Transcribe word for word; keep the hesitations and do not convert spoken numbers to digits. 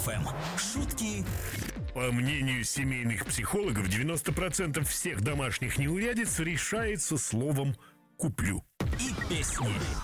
эф эм. Шутки. По мнению семейных психологов, девяносто процентов всех домашних неурядиц решается словом «куплю». И песни.